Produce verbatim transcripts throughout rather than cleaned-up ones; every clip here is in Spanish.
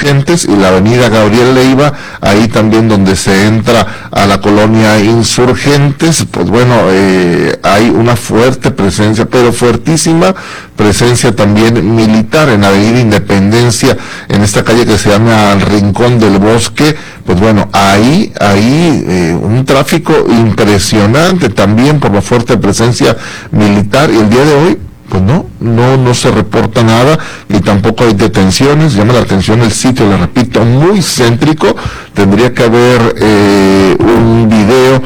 Insurgentes y la avenida Gabriel Leiva, ahí también donde se entra a la colonia Insurgentes, pues bueno, eh, hay una fuerte presencia, pero fuertísima presencia también militar en la avenida Independencia, en esta calle que se llama el Rincón del Bosque. Pues bueno, ahí, ahí eh, un tráfico impresionante también por la fuerte presencia militar, y el día de hoy pues no, no, no se reporta nada, y tampoco hay detenciones. Llama la atención el sitio, le repito, muy céntrico. Tendría que haber eh, un video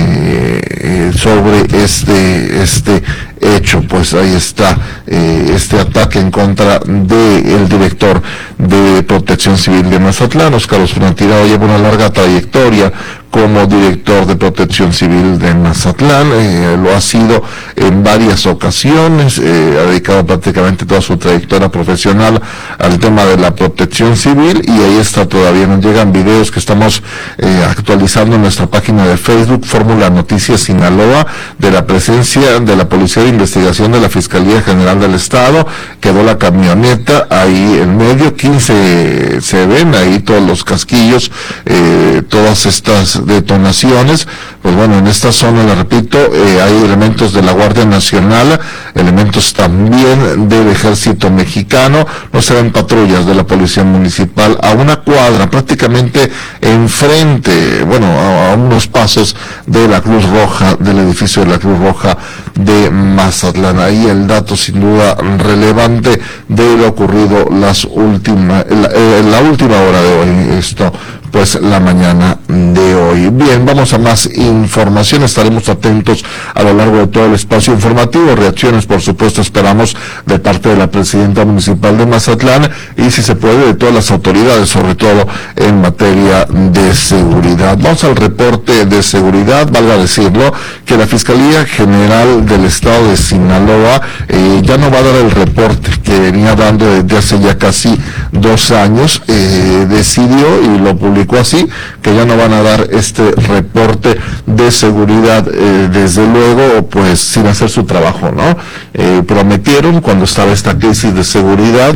eh, eh, sobre este, este hecho. Pues ahí está, eh, este ataque en contra del director de Protección Civil de Mazatlán. Óscar Osuna Tirado lleva una larga trayectoria como director de Protección Civil de Mazatlán, eh, lo ha sido en varias ocasiones, eh, ha dedicado prácticamente toda su trayectoria profesional al tema de la protección civil, y ahí está todavía. Nos llegan videos que estamos eh, actualizando en nuestra página de Facebook, Fórmula Noticias Sinaloa, de la presencia de la Policía de Investigación de la Fiscalía General del Estado. Quedó la camioneta ahí en medio, quince se ven ahí todos los casquillos, eh, todas estas detonaciones. Pues bueno, en esta zona, le repito, eh, hay elementos de la Guardia Nacional, elementos también del Ejército Mexicano. No se ven patrullas de la Policía Municipal a una cuadra, prácticamente enfrente, bueno, a, a unos pasos de la Cruz Roja, del edificio de la Cruz Roja de Mazatlán. Ahí el dato sin duda relevante de lo ocurrido las últimas, en la, en la última hora de hoy, esto pues la mañana de hoy. Bien, vamos a más información, estaremos atentos a lo largo de todo el espacio informativo. Reacciones, por supuesto, esperamos de parte de la presidenta municipal de Mazatlán, y si se puede de todas las autoridades, sobre todo en materia de seguridad. Vamos al reporte de seguridad. Valga decirlo que la Fiscalía General del Estado de Sinaloa eh, ya no va a dar el reporte que venía dando desde hace ya casi dos años. Eh, decidió, y lo publicó así, que ya no van a dar este reporte de seguridad, eh, desde luego, pues sin hacer su trabajo, ¿no? Eh, prometieron cuando estaba esta crisis de seguridad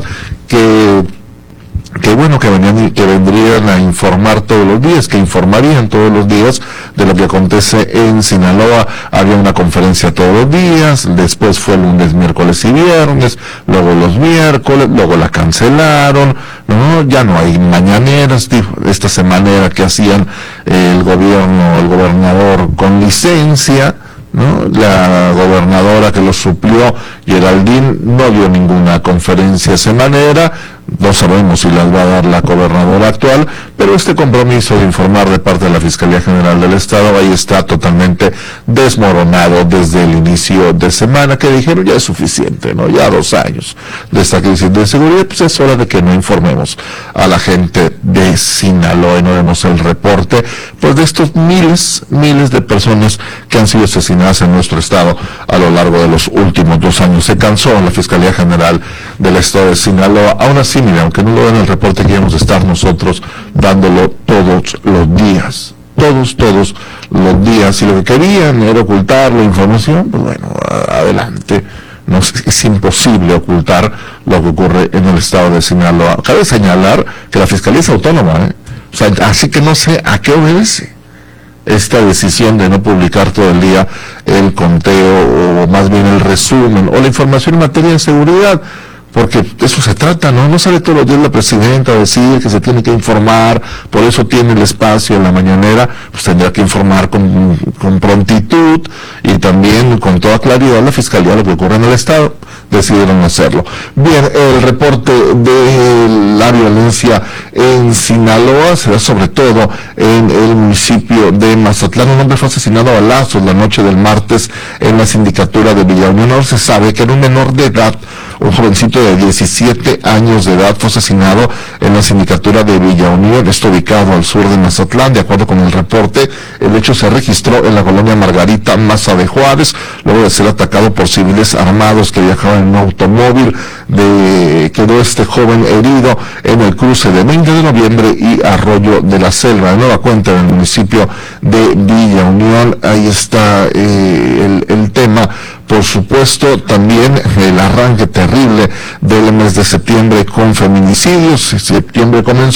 que que bueno, que venían, que vendrían a informar todos los días, que informarían todos los días de lo que acontece en Sinaloa. Había una conferencia todos los días, después fue lunes, miércoles y viernes, luego los miércoles, luego la cancelaron, no, ya no hay mañaneras. Esta semana era que hacían el gobierno, el gobernador con licencia, ¿no? La gobernadora que lo suplió, Geraldine, no dio ninguna conferencia semanera. No sabemos si las va a dar la gobernadora actual, pero este compromiso de informar de parte de la Fiscalía General del Estado ahí está totalmente desmoronado desde el inicio de semana, que dijeron ya es suficiente, ¿no? Ya dos años de esta crisis de seguridad, pues es hora de que no informemos a la gente de Sinaloa y no demos el reporte, pues de estos miles, miles de personas que han sido asesinadas en nuestro estado a lo largo de los últimos dos años. Se cansó la Fiscalía General del Estado de Sinaloa. Aún así, mire, aunque no lo den el reporte, queremos estar nosotros dándolo todos los días, todos, todos los días. Si lo que querían era ocultar la información, pues bueno, adelante. No, es imposible ocultar lo que ocurre en el estado de Sinaloa. Cabe señalar que la Fiscalía es autónoma, ¿eh? O sea, así que no sé a qué obedece esta decisión de no publicar todo el día el conteo, o más bien el resumen, o la información en materia de seguridad, porque de eso se trata, ¿no? No sale todos los días la presidenta a decir que se tiene que informar, por eso tiene el espacio en la mañanera, pues tendrá que informar con, con prontitud y también con toda claridad la Fiscalía de lo que ocurre en el Estado. Decidieron hacerlo. Bien, el reporte de la violencia en Sinaloa se da sobre todo en el municipio de Mazatlán. Un hombre fue asesinado a balazos la noche del martes en la sindicatura de Villa Unión. Ahora se sabe que era un menor de edad, un jovencito de diecisiete años de edad, fue asesinado en la sindicatura de Villa Unión, esto ubicado al sur de Mazatlán. De acuerdo con el reporte, el hecho se registró en la colonia Margarita Maza de Juárez, luego de ser atacado por civiles armados que viajaban en un automóvil. De, quedó este joven herido en el cruce de veinte de noviembre y Arroyo de la Selva, de nueva cuenta en el municipio de Villa Unión. Ahí está eh, el, el tema. Por supuesto, también el arranque terrible del mes de septiembre con feminicidios. Septiembre comenzó